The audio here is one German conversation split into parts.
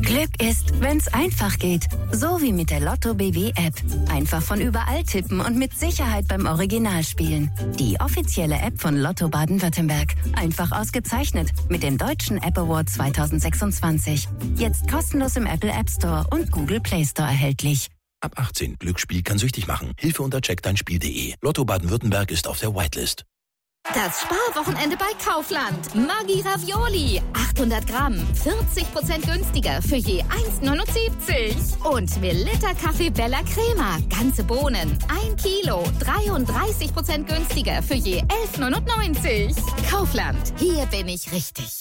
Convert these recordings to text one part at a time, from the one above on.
Glück ist, wenn's einfach geht. So wie mit der Lotto BW App. Einfach von überall tippen und mit Sicherheit beim Original spielen. Die offizielle App von Lotto Baden-Württemberg. Einfach ausgezeichnet mit dem Deutschen App Award 2026. Jetzt kostenlos im Apple App Store und Google Play Store erhältlich. Ab 18. Glücksspiel kann süchtig machen. Hilfe unter checkdeinspiel.de. Lotto Baden-Württemberg ist auf der Whitelist. Das Sparwochenende bei Kaufland. Maggi Ravioli. 800 Gramm. 40% günstiger für je 1,79. Und Melitta Kaffee Bella Crema. Ganze Bohnen. 1 Kilo. 33% günstiger für je 11,99. Kaufland. Hier bin ich richtig.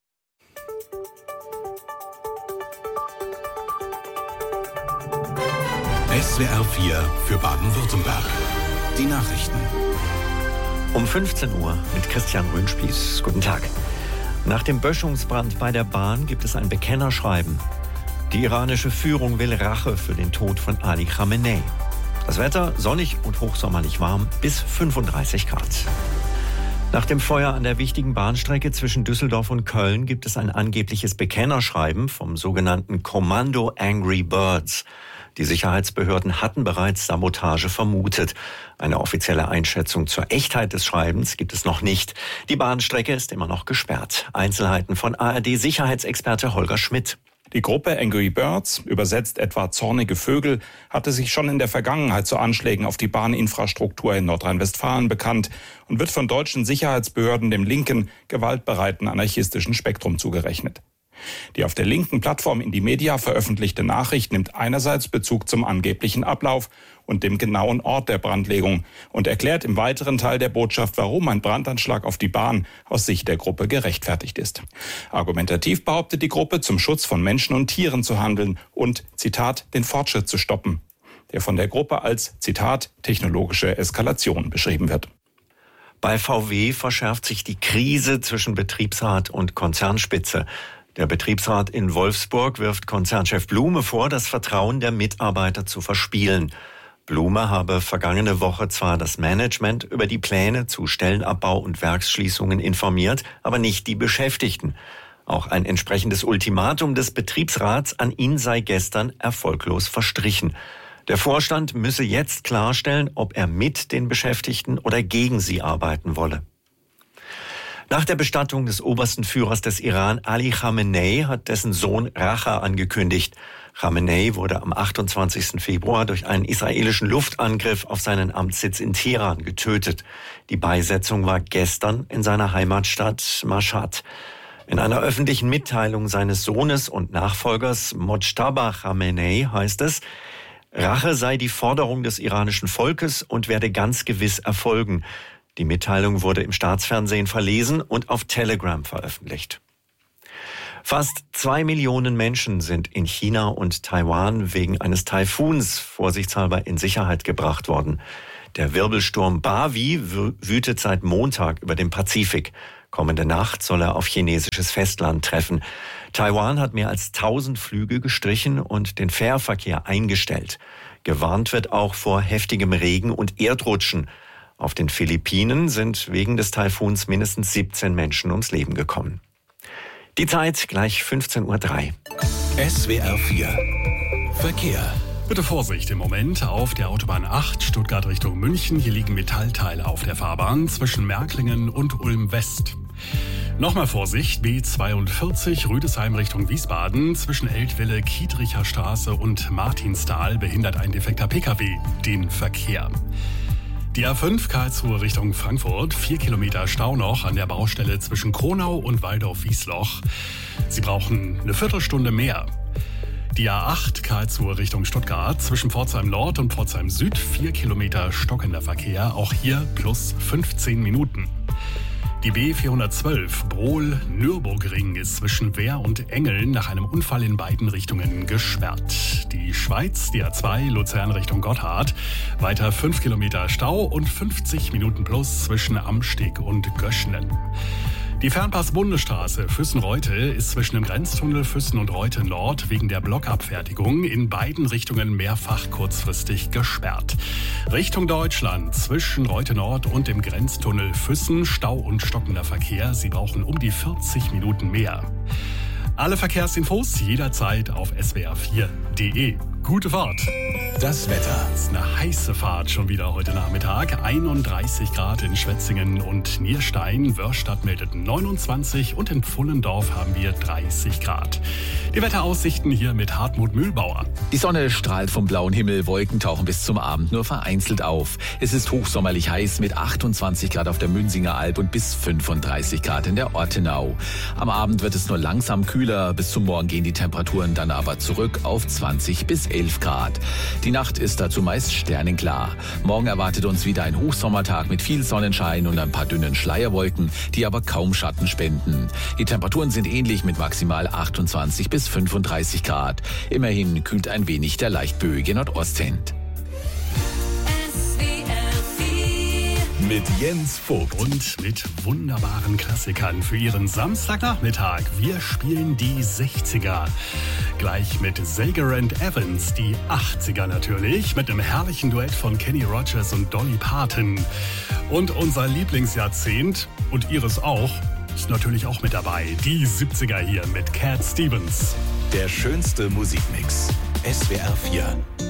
SWR 4 für Baden-Württemberg. Die Nachrichten. Um 15 Uhr mit Christian Röhnspieß. Guten Tag. Nach dem Böschungsbrand bei der Bahn gibt es ein Bekennerschreiben. Die iranische Führung will Rache für den Tod von Ali Khamenei. Das Wetter sonnig und hochsommerlich warm bis 35 Grad. Nach dem Feuer an der wichtigen Bahnstrecke zwischen Düsseldorf und Köln gibt es ein angebliches Bekennerschreiben vom sogenannten Kommando Angry Birds. Die Sicherheitsbehörden hatten bereits Sabotage vermutet. Eine offizielle Einschätzung zur Echtheit des Schreibens gibt es noch nicht. Die Bahnstrecke ist immer noch gesperrt. Einzelheiten von ARD-Sicherheitsexperte Holger Schmidt. Die Gruppe Angry Birds, übersetzt etwa zornige Vögel, hatte sich schon in der Vergangenheit zu Anschlägen auf die Bahninfrastruktur in Nordrhein-Westfalen bekannt und wird von deutschen Sicherheitsbehörden dem linken, gewaltbereiten anarchistischen Spektrum zugerechnet. Die auf der linken Plattform Indymedia veröffentlichte Nachricht nimmt einerseits Bezug zum angeblichen Ablauf und dem genauen Ort der Brandlegung und erklärt im weiteren Teil der Botschaft, warum ein Brandanschlag auf die Bahn aus Sicht der Gruppe gerechtfertigt ist. Argumentativ behauptet die Gruppe, zum Schutz von Menschen und Tieren zu handeln und, Zitat, den Fortschritt zu stoppen, der von der Gruppe als, Zitat, technologische Eskalation beschrieben wird. Bei VW verschärft sich die Krise zwischen Betriebsrat und Konzernspitze. Der Betriebsrat in Wolfsburg wirft Konzernchef Blume vor, das Vertrauen der Mitarbeiter zu verspielen. Blume habe vergangene Woche zwar das Management über die Pläne zu Stellenabbau und Werksschließungen informiert, aber nicht die Beschäftigten. Auch ein entsprechendes Ultimatum des Betriebsrats an ihn sei gestern erfolglos verstrichen. Der Vorstand müsse jetzt klarstellen, ob er mit den Beschäftigten oder gegen sie arbeiten wolle. Nach der Bestattung des obersten Führers des Iran, Ali Khamenei, hat dessen Sohn Rache angekündigt. Khamenei wurde am 28. Februar durch einen israelischen Luftangriff auf seinen Amtssitz in Teheran getötet. Die Beisetzung war gestern in seiner Heimatstadt Mashhad. In einer öffentlichen Mitteilung seines Sohnes und Nachfolgers Mojtaba Khamenei heißt es, Rache sei die Forderung des iranischen Volkes und werde ganz gewiss erfolgen. Die Mitteilung wurde im Staatsfernsehen verlesen und auf Telegram veröffentlicht. Fast 2 Millionen Menschen sind in China und Taiwan wegen eines Taifuns vorsichtshalber in Sicherheit gebracht worden. Der Wirbelsturm Bavi wütet seit Montag über dem Pazifik. Kommende Nacht soll er auf chinesisches Festland treffen. Taiwan hat mehr als 1000 Flüge gestrichen und den Fährverkehr eingestellt. Gewarnt wird auch vor heftigem Regen und Erdrutschen. Auf den Philippinen sind wegen des Taifuns mindestens 17 Menschen ums Leben gekommen. Die Zeit gleich 15:03 Uhr. SWR 4 Verkehr. Bitte Vorsicht im Moment auf der Autobahn 8 Stuttgart Richtung München. Hier liegen Metallteile auf der Fahrbahn zwischen Märklingen und Ulm West. Nochmal Vorsicht, B42 Rüdesheim Richtung Wiesbaden. Zwischen Eltville, Kiedricher Straße und Martinstal behindert ein defekter Pkw den Verkehr. Die A5 Karlsruhe Richtung Frankfurt, 4 Kilometer Stau noch an der Baustelle zwischen Kronau und Waldorf-Wiesloch. Sie brauchen eine Viertelstunde mehr. Die A8 Karlsruhe Richtung Stuttgart, zwischen Pforzheim Nord und Pforzheim Süd, 4 Kilometer stockender Verkehr, auch hier plus 15 Minuten. Die B412 Brohl-Nürburgring ist zwischen Wehr und Engeln nach einem Unfall in beiden Richtungen gesperrt. Die Schweiz, die A2 Luzern Richtung Gotthard, weiter 5 Kilometer Stau und 50 Minuten plus zwischen Amsteg und Göschnen. Die Fernpass-Bundesstraße Füssen-Reute ist zwischen dem Grenztunnel Füssen und Reute Nord wegen der Blockabfertigung in beiden Richtungen mehrfach kurzfristig gesperrt. Richtung Deutschland zwischen Reute Nord und dem Grenztunnel Füssen Stau und stockender Verkehr. Sie brauchen um die 40 Minuten mehr. Alle Verkehrsinfos jederzeit auf swr4.de. Gute Fahrt. Das Wetter. Es ist eine heiße Fahrt schon wieder heute Nachmittag. 31 Grad in Schwetzingen und Nierstein. Wörstadt meldet 29 und in Pfullendorf haben wir 30 Grad. Die Wetteraussichten hier mit Hartmut Mühlbauer. Die Sonne strahlt vom blauen Himmel, Wolken tauchen bis zum Abend nur vereinzelt auf. Es ist hochsommerlich heiß mit 28 Grad auf der Münzinger Alb und bis 35 Grad in der Ortenau. Am Abend wird es nur langsam kühler, bis zum Morgen gehen die Temperaturen dann aber zurück auf 20 bis 11 Grad. Die Nacht ist dazu meist sternenklar. Morgen erwartet uns wieder ein Hochsommertag mit viel Sonnenschein und ein paar dünnen Schleierwolken, die aber kaum Schatten spenden. Die Temperaturen sind ähnlich mit maximal 28 bis 35 Grad. Immerhin kühlt ein wenig der leicht böige Nordostwind. Mit Jens Vogt. Und mit wunderbaren Klassikern für Ihren Samstagnachmittag. Wir spielen die 60er. Gleich mit Sager and Evans, die 80er natürlich, mit einem herrlichen Duett von Kenny Rogers und Dolly Parton. Und unser Lieblingsjahrzehnt, und Ihres auch, ist natürlich auch mit dabei. Die 70er hier mit Cat Stevens. Der schönste Musikmix. SWR 4.